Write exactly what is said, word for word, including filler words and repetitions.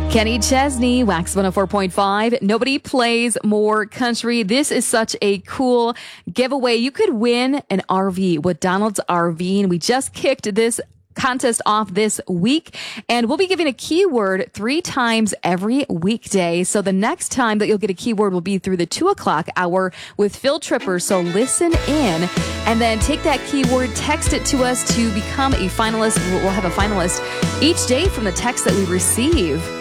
Kenny Chesney, Wax one oh four point five. Nobody plays more country. This is such a cool giveaway. You could win an R V with Donald's R V, and we just kicked this contest off this week, and we'll be giving a keyword three times every weekday. So the next time that you'll get a keyword will be through the two o'clock hour with Phil Tripper. So listen in and then take that keyword, text it to us to become a finalist. We'll have a finalist each day from the text that we receive.